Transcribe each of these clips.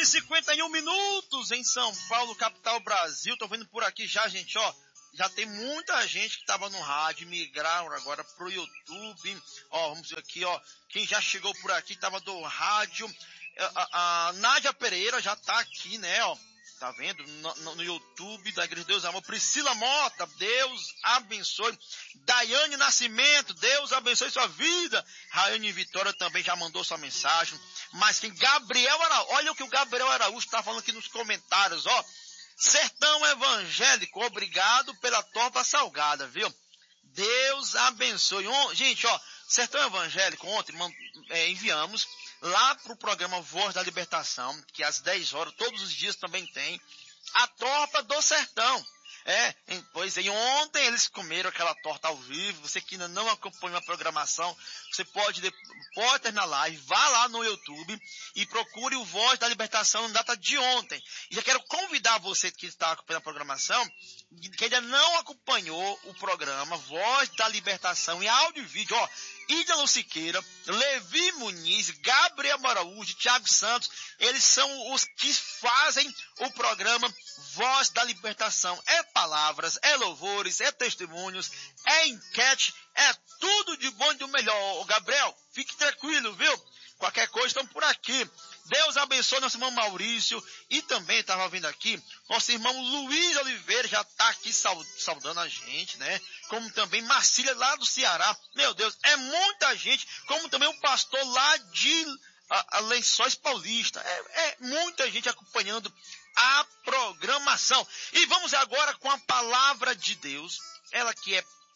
9h51 em São Paulo, capital Brasil. Tô vendo por aqui já, gente, ó. Já tem muita gente que estava no rádio, migraram agora pro YouTube. Ó, vamos ver aqui, ó. Quem já chegou por aqui, estava do rádio. A Nádia Pereira já tá aqui, né, ó. Tá vendo? No YouTube da Igreja de Deus Amor. Priscila Mota, Deus abençoe. Daiane Nascimento, Deus abençoe sua vida. Raiane Vitória também já mandou sua mensagem. Mas quem? Gabriel Araújo. Olha o que o Gabriel Araújo tá falando aqui nos comentários, ó. Sertão Evangélico, obrigado pela torta salgada, viu? Deus abençoe. Gente, ó, Sertão Evangélico, ontem enviamos lá para o programa Voz da Libertação, que às 10 horas, todos os dias também tem, a torta do sertão. Pois é, ontem eles comeram aquela torta ao vivo. Você que ainda não acompanhou a programação, você pode terminar a live, vá lá no YouTube e procure o Voz da Libertação na data de ontem. E já quero convidar você que está acompanhando a programação, que ainda não acompanhou o programa Voz da Libertação em áudio e vídeo, ó, Ídalo Siqueira, Levi Muniz, Gabriel Araújo, Thiago Santos, eles são os que fazem o programa Voz da Libertação. É palavras, é louvores, é testemunhos, é enquete, é tudo de bom e do melhor. Ô, Gabriel, fique tranquilo, viu? Qualquer coisa, estamos por aqui. Deus abençoe nosso irmão Maurício. E também estava vindo aqui, nosso irmão Luiz Oliveira já está aqui saudando a gente, né? Como também Marcília lá do Ceará. Meu Deus, é muita gente. Como também um pastor lá de Lençóis Paulista. É muita gente acompanhando a programação. E vamos agora com a palavra de Deus. Ela que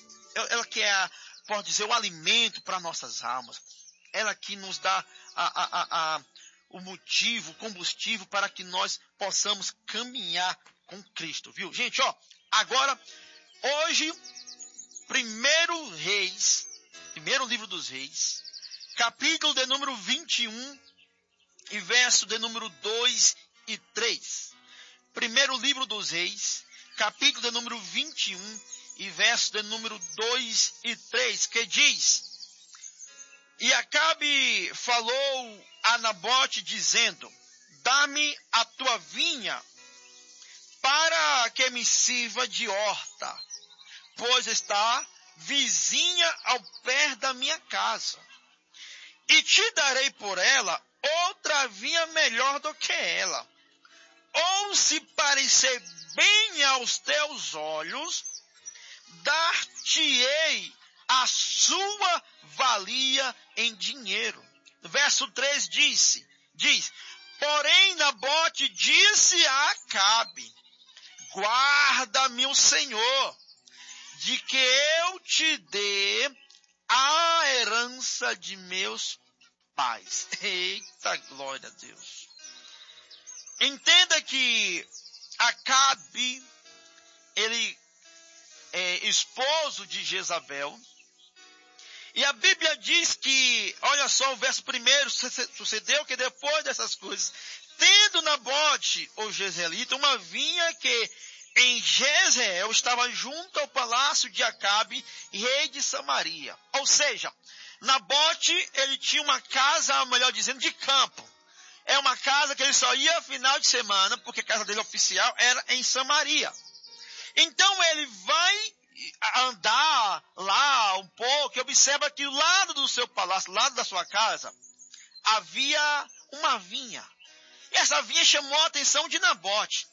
é, pode dizer, o alimento para nossas almas. Ela que nos dá o motivo, o combustível para que nós possamos caminhar com Cristo, viu? Gente, ó, agora, hoje, primeiro livro dos Reis, capítulo de número 21 e verso de número 2 e 3. Primeiro livro dos Reis, capítulo de número 21 e verso de número 2 e 3, que diz: E Acabe falou a Nabote, dizendo: Dá-me a tua vinha, para que me sirva de horta, pois está vizinha ao pé da minha casa. E te darei por ela outra vinha melhor do que ela. Ou se parecer bem aos teus olhos, dar-te-ei a sua valia em dinheiro. Verso 3 diz: Porém Nabote disse a Acabe: Guarda-me o Senhor, de que eu te dê a herança de meus pais. Eita, glória a Deus. Entenda que Acabe, ele é esposo de Jezabel. E a Bíblia diz que, olha só, o verso 1, sucedeu que depois dessas coisas, tendo Nabote, o jezreelita, uma vinha que em Jezreel estava junto ao palácio de Acabe, rei de Samaria. Ou seja, Nabote, ele tinha uma casa, melhor dizendo, de campo. É uma casa que ele só ia final de semana, porque a casa dele oficial era em Samaria. Então ele vai andar lá um pouco e observa que do lado do seu palácio, do lado da sua casa, havia uma vinha. E essa vinha chamou a atenção de Nabote,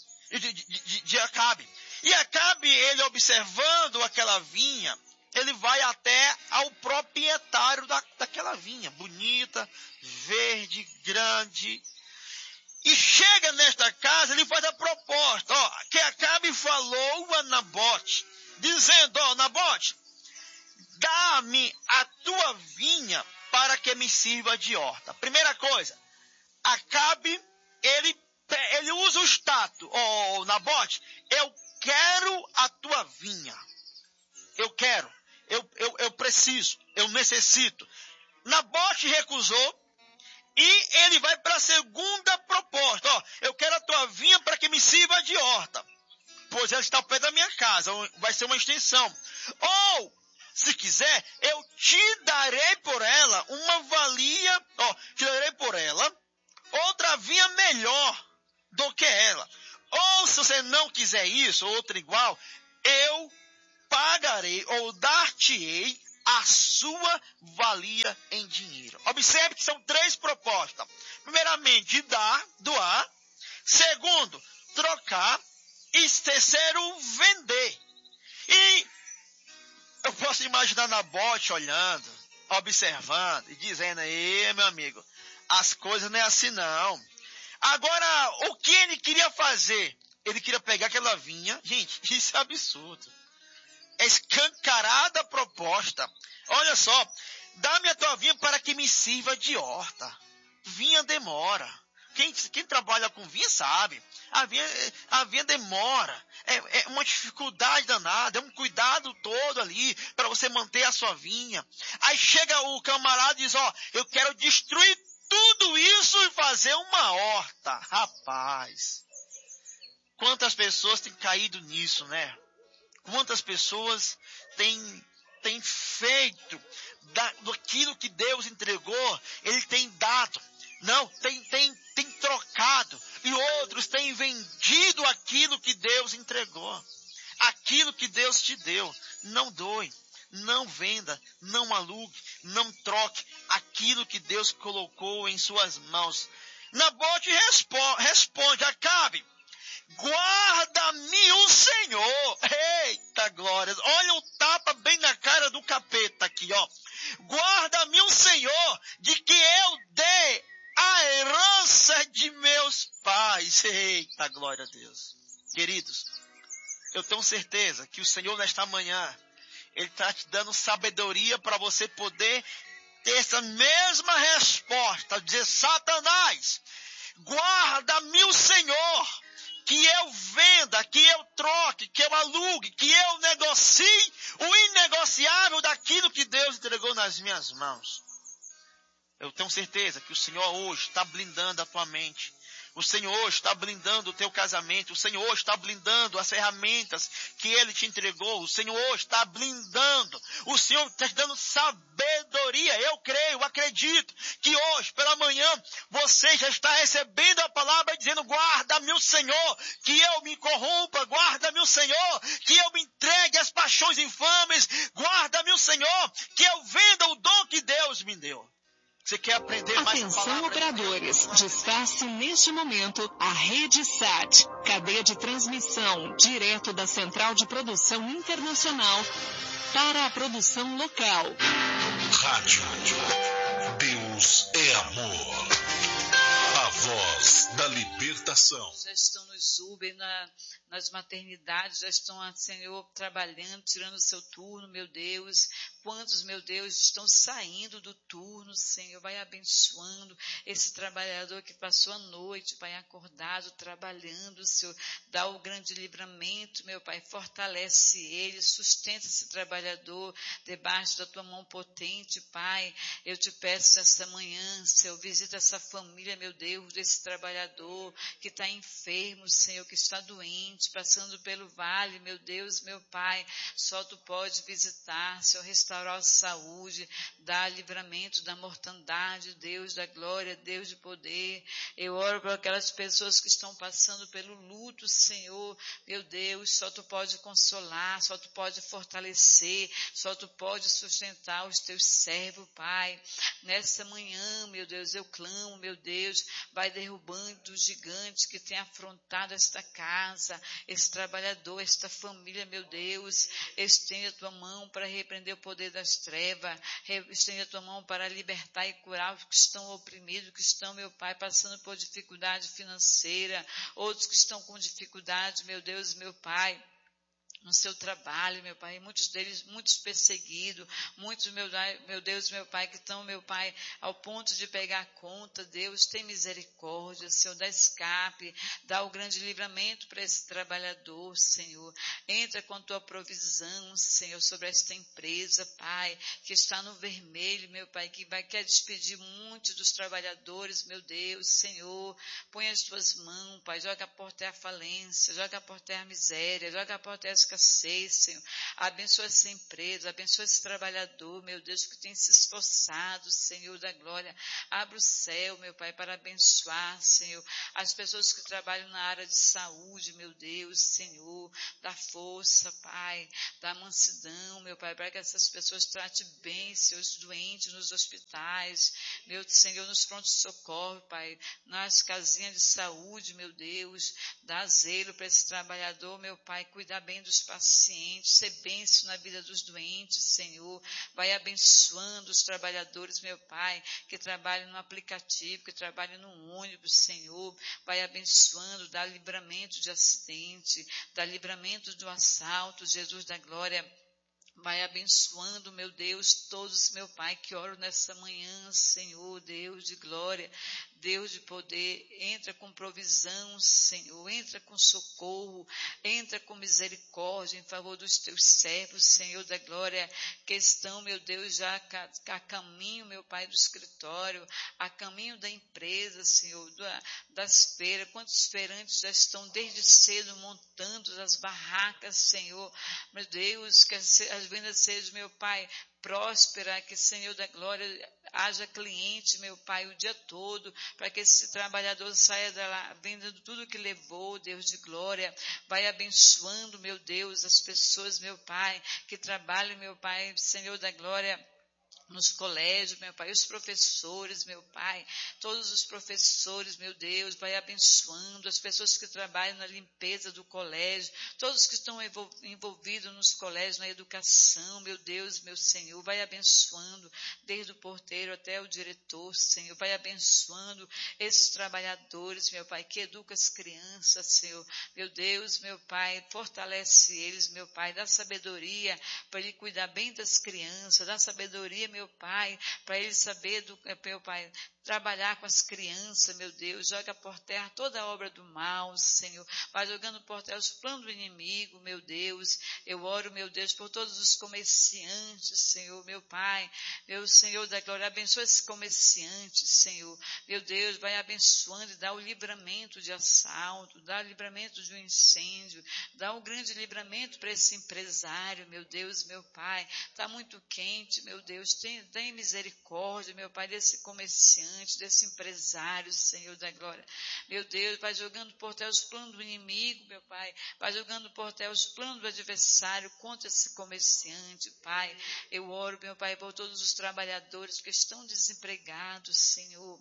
de Acabe. E Acabe, ele observando aquela vinha, ele vai até ao proprietário daquela vinha, bonita, verde, grande. E chega nesta casa, ele faz a proposta, que Acabe falou a Nabote, dizendo: Nabote, dá-me a tua vinha para que me sirva de horta. Primeira coisa, Acabe, ele usa o status: Nabote, eu quero a tua vinha. Eu quero, eu preciso, eu necessito. Nabote recusou. E ele vai para a segunda proposta. Eu quero a tua vinha para que me sirva de horta, pois ela está ao pé da minha casa. Vai ser uma extensão. Ou, se quiser, eu te darei por ela uma valia. Te darei por ela outra vinha melhor melhor do que ela. Ou se você não quiser isso, ou outra igual, eu pagarei ou dar-te-ei a sua valia em dinheiro. Observe que são 3 propostas. Primeiramente, doar. Segundo, trocar. E terceiro, vender. E eu posso imaginar Nabote olhando, observando e dizendo, aí, meu amigo, as coisas não é assim não. Agora, o que ele queria fazer? Ele queria pegar aquela vinha. Gente, isso é absurdo. É escancarada a proposta. Olha só, dá-me a tua vinha para que me sirva de horta. Vinha demora. Quem trabalha com vinha sabe. A vinha demora. É uma dificuldade danada. É um cuidado todo ali para você manter a sua vinha. Aí chega o camarada e diz, eu quero destruir tudo isso e fazer uma horta. Rapaz, quantas pessoas têm caído nisso, né? Quantas pessoas têm feito daquilo que Deus entregou, Ele tem dado. Não, tem trocado. E outros têm vendido aquilo que Deus entregou. Aquilo que Deus te deu. Não doe, não venda, não alugue, não troque aquilo que Deus colocou em suas mãos. Nabote responde, Acabe, guarda-me o Senhor. Eita glória, olha o tapa bem na cara do capeta aqui, Guarda-me o Senhor de que eu dê a herança de meus pais. Eita glória a Deus. Queridos, eu tenho certeza que o Senhor nesta manhã, Ele está te dando sabedoria para você poder ter essa mesma resposta. Dizer, Satanás, guarda-me o Senhor, que eu venda, que eu troque, que eu alugue, que eu negocie o inegociável daquilo que Deus entregou nas minhas mãos. Eu tenho certeza que o Senhor hoje está blindando a tua mente. O Senhor hoje está blindando o teu casamento. O Senhor hoje está blindando as ferramentas que Ele te entregou. O Senhor hoje está blindando. O Senhor está te dando sabedoria. Eu creio, acredito que hoje, pela manhã, você já está recebendo a palavra dizendo, guarda-me o Senhor, que eu me corrompa. Guarda-me o Senhor, que eu me entregue às paixões infames. Guarda-me o Senhor, que eu venda o dom que Deus me deu. Você quer aprender mais palavras? Atenção, operadores. Despace neste momento a Rede Sat, cadeia de transmissão direto da Central de Produção Internacional para a produção local. Rádio Deus é amor. A voz da libertação. Já estão nos Uber, nas maternidades, já estão, Senhor, trabalhando, tirando o seu turno, meu Deus. Quantos, meu Deus, estão saindo do turno, Senhor, vai abençoando esse trabalhador que passou a noite, Pai, acordado, trabalhando, Senhor, dá o grande livramento, meu Pai, fortalece ele, sustenta esse trabalhador debaixo da tua mão potente, Pai. Eu te peço essa manhã, Senhor, visita essa família, meu Deus, desse trabalhador que está enfermo, Senhor, que está doente, passando pelo vale, meu Deus, meu Pai, só tu pode visitar, Senhor, restaurar a saúde, dar livramento da mortandade, Deus da glória, Deus de poder. Eu oro por aquelas pessoas que estão passando pelo luto, Senhor, meu Deus, só tu pode consolar, só tu pode fortalecer, só tu pode sustentar os teus servos, Pai. Nessa manhã, meu Deus, eu clamo, meu Deus, vai derrubando os gigantes que tem afrontado esta casa, esse trabalhador, esta família, meu Deus. Estende a tua mão para repreender o poder das trevas, estende a tua mão para libertar e curar os que estão oprimidos, que estão, meu Pai, passando por dificuldade financeira, outros que estão com dificuldade, meu Deus, meu Pai, no seu trabalho, meu Pai, muitos deles, muitos perseguidos, muitos, meu Deus, meu Pai, que estão, meu Pai, ao ponto de pegar conta. Deus, tem misericórdia, Senhor, dá escape, dá o grande livramento para esse trabalhador, Senhor. Entra com a tua provisão, Senhor, sobre esta empresa, Pai, que está no vermelho, meu Pai, que quer despedir muitos dos trabalhadores, meu Deus, Senhor. Põe as tuas mãos, Pai, joga por terra a falência, joga por terra a miséria, joga por terra a escassez, Senhor. Abençoa essa empresa, abençoa esse trabalhador, meu Deus, que tem se esforçado, Senhor da glória. Abra o céu, meu Pai, para abençoar, Senhor, as pessoas que trabalham na área de saúde, meu Deus, Senhor, dá força, Pai, dá mansidão, meu Pai, para que essas pessoas tratem bem seus doentes nos hospitais, meu Senhor, nos prontos-socorro, Pai, nas casinhas de saúde, meu Deus, dá zelo para esse trabalhador, meu Pai, cuidar bem dos pacientes, ser bênção na vida dos doentes, Senhor, vai abençoando os trabalhadores, meu Pai, que trabalham no aplicativo, que trabalham no ônibus, Senhor, vai abençoando, dá livramento de acidente, dá livramento do assalto, Jesus da glória. Vai abençoando, meu Deus, todos, meu Pai, que oram nessa manhã, Senhor, Deus de glória, Deus de poder, entra com provisão, Senhor, entra com socorro, entra com misericórdia em favor dos teus servos, Senhor da glória, que estão, meu Deus, já a caminho, meu Pai, do escritório, a caminho da empresa, Senhor, das feiras. Quantos feirantes já estão desde cedo montando as barracas, Senhor, meu Deus, que as vendas sejam, meu Pai, próspera, que, Senhor da glória, haja cliente, meu Pai, o dia todo, para que esse trabalhador saia da vendendo tudo que levou, Deus de glória, vai abençoando, meu Deus, as pessoas, meu Pai, que trabalham, meu Pai, Senhor da glória, nos colégios, meu Pai, os professores, meu Pai, todos os professores, meu Deus, vai abençoando as pessoas que trabalham na limpeza do colégio, todos que estão envolvidos nos colégios, na educação, meu Deus, meu Senhor, vai abençoando, desde o porteiro até o diretor, Senhor, vai abençoando esses trabalhadores, meu Pai, que educam as crianças, Senhor, meu Deus, meu Pai, fortalece eles, meu Pai, dá sabedoria para ele cuidar bem das crianças, dá sabedoria, meu Pai, para ele saber, meu Pai, trabalhar com as crianças, meu Deus, joga por terra toda a obra do mal, Senhor, vai jogando por terra os planos do inimigo, meu Deus, eu oro, meu Deus, por todos os comerciantes, Senhor, meu Pai, meu Senhor da glória, abençoa esses comerciantes, Senhor, meu Deus, vai abençoando e dá o livramento de assalto, dá o livramento de um incêndio, dá um grande livramento para esse empresário, meu Deus, meu Pai, está muito quente, meu Deus, tem misericórdia, meu Pai, desse comerciante, desse empresário, Senhor da glória. Meu Deus, vai jogando por terra os planos do inimigo, meu Pai, vai jogando por terra os planos do adversário contra esse comerciante, Pai. Eu oro, meu Pai, por todos os trabalhadores que estão desempregados, Senhor.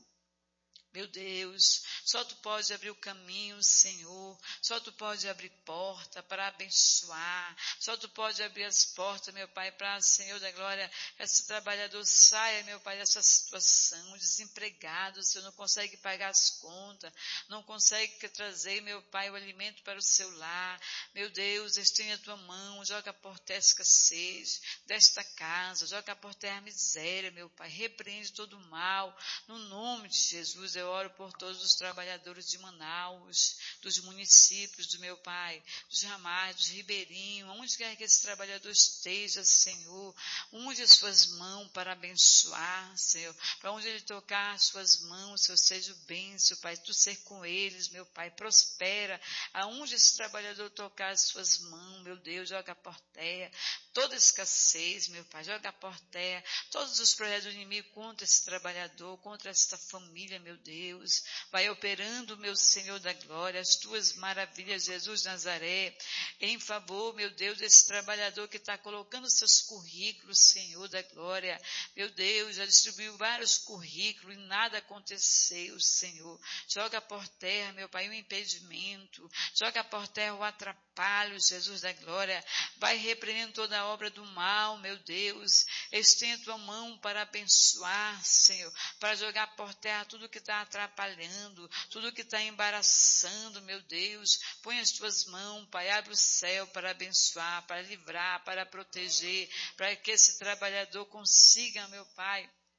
Meu Deus, só Tu pode abrir o caminho, Senhor, só Tu pode abrir porta para abençoar, só Tu pode abrir as portas, meu Pai, para, Senhor da glória, esse trabalhador saia, meu Pai, dessa situação, desempregado, Senhor, não consegue pagar as contas, não consegue trazer, meu Pai, o alimento para o seu lar, meu Deus, estende a Tua mão, joga por terra a escassez desta casa, joga por terra a miséria, meu Pai, repreende todo o mal, no nome de Jesus. Eu oro por todos os trabalhadores de Manaus, dos municípios do meu Pai, dos Ramais, dos Ribeirinhos, onde quer que esse trabalhador esteja, Senhor, unge as suas mãos para abençoar, Senhor, para onde ele tocar as suas mãos, Senhor, seja bênção, Pai, Tu ser com eles, meu Pai, prospera, aonde esse trabalhador tocar as suas mãos, meu Deus, joga por terra, toda escassez, meu Pai, joga por terra, todos os projetos do inimigo contra esse trabalhador, contra esta família, meu Deus, vai operando, meu Senhor da glória, as Tuas maravilhas, Jesus Nazaré, em favor, meu Deus, desse trabalhador que está colocando seus currículos, Senhor da glória, meu Deus, já distribuiu vários currículos e nada aconteceu, Senhor, joga por terra, meu Pai, o impedimento, joga por terra o atrapalho, Jesus da glória, vai repreendendo toda a obra do mal, meu Deus, estende Tua mão para abençoar, Senhor, para jogar por terra tudo que está atrapalhando, tudo que está embaraçando, meu Deus, põe as Tuas mãos, Pai, abre o céu para abençoar, para livrar, para proteger, para que esse trabalhador consiga, meu Pai,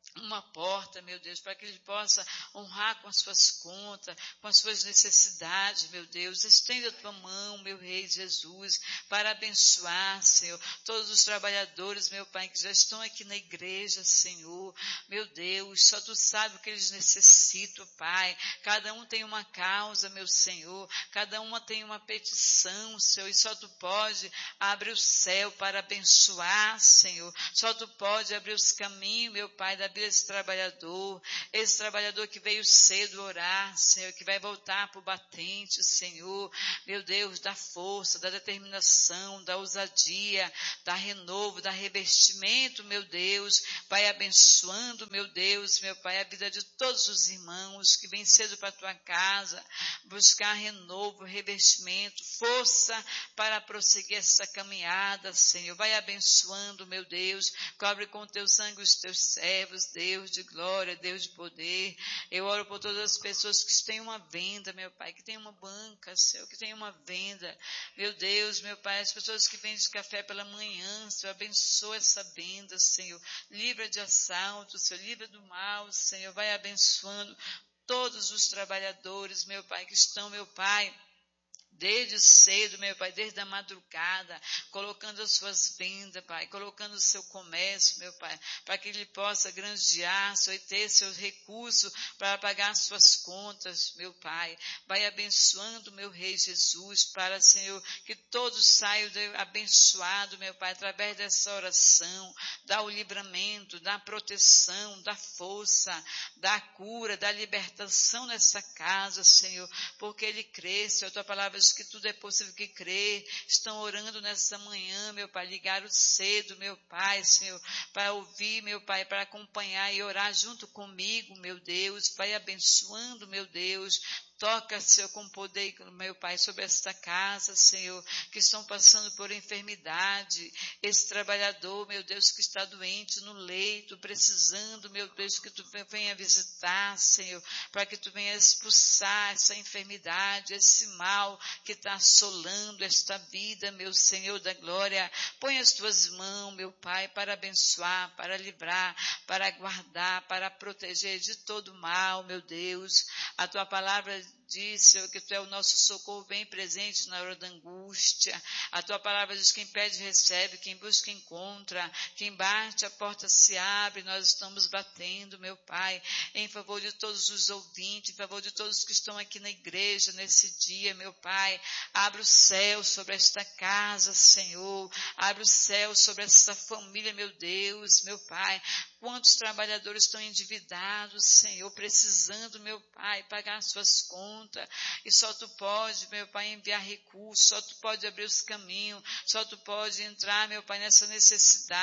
uma porta, meu Deus, para que ele possa honrar com as suas contas, com as suas necessidades, meu Deus. Estenda a tua mão, meu Rei Jesus, para abençoar, Senhor, todos os trabalhadores, meu Pai, que já estão aqui na igreja, Senhor. Meu Deus, só tu sabes o que eles necessitam, Pai. Cada um tem uma causa, meu Senhor. Cada uma tem uma petição, Senhor, e só tu pode abrir o céu para abençoar, Senhor. Só tu pode abrir os caminhos, meu Pai, da vida esse trabalhador que veio cedo orar, Senhor, que vai voltar para o batente, Senhor, meu Deus, da força, da determinação, da ousadia, da renovo, da revestimento, meu Deus, Pai, abençoando, meu Deus, meu Pai, a vida de todos os irmãos que vêm cedo para a tua casa, buscar renovo, revestimento, força para prosseguir essa caminhada, Senhor, vai abençoando, meu Deus, cobre com teu sangue os teus servos, Deus de glória, Deus de poder. Eu oro por todas as pessoas que têm uma venda, meu Pai, que tem uma banca, Senhor, que tem uma venda. Meu Deus, meu Pai, as pessoas que vendem café pela manhã, Senhor, abençoa essa venda, Senhor. Livra de assalto, Senhor, livra do mal, Senhor. Vai abençoando todos os trabalhadores, meu Pai, que estão, meu Pai, desde cedo, meu Pai, desde a madrugada, colocando as suas vendas, Pai, colocando o seu comércio, meu Pai, para que ele possa granjear, Senhor, e ter seus recursos para pagar as suas contas, meu Pai. Vai abençoando, meu Rei Jesus, para, Senhor, que todos saiam abençoados, meu Pai, através dessa oração, dá o livramento, dá a proteção, dá força, dá cura, dá libertação nessa casa, Senhor, porque ele crê, Senhor, tua palavra diz que tudo é possível que crê. Estão orando nessa manhã, meu Pai, ligaram cedo, meu Pai, Senhor, para ouvir, meu Pai, para acompanhar e orar junto comigo, meu Deus, Pai, abençoando, meu Deus. Toca, Senhor, com poder, meu Pai, sobre esta casa, Senhor, que estão passando por enfermidade. Esse trabalhador, meu Deus, que está doente no leito, precisando, meu Deus, que tu venha visitar, Senhor, para que tu venha expulsar essa enfermidade, esse mal que está assolando esta vida, meu Senhor da glória. Põe as tuas mãos, meu Pai, para abençoar, para livrar, para guardar, para proteger de todo mal, meu Deus. A tua palavra diz, Senhor, que tu é o nosso socorro bem presente na hora da angústia. A tua palavra diz, quem pede recebe, quem busca encontra, quem bate a porta se abre. Nós estamos batendo, meu Pai, em favor de todos os ouvintes, em favor de todos que estão aqui na igreja nesse dia, meu Pai. Abre o céu sobre esta casa, Senhor, abre o céu sobre essa família, meu Deus, meu Pai. Quantos trabalhadores estão endividados, Senhor, precisando, meu Pai, pagar suas contas, e só tu pode, meu Pai, enviar recursos, só tu pode abrir os caminhos, só tu pode entrar, meu Pai, nessa necessidade.